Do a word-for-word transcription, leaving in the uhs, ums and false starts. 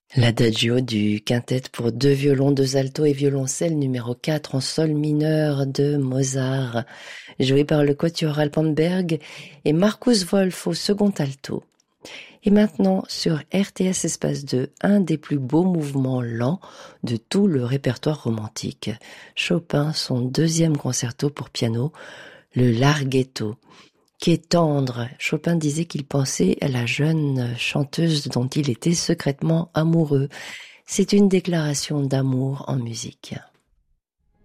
L'adagio du quintet pour deux violons, deux altos et violoncelle numéro quatre en sol mineur de Mozart, joué par le Quatuor Alpenberg et Markus Wolf au second alto. Et maintenant, sur R T S Espace deux, un des plus beaux mouvements lents de tout le répertoire romantique. Chopin, son deuxième concerto pour piano, le Larghetto, qui est tendre. Chopin disait qu'il pensait à la jeune chanteuse dont il était secrètement amoureux. C'est une déclaration d'amour en musique.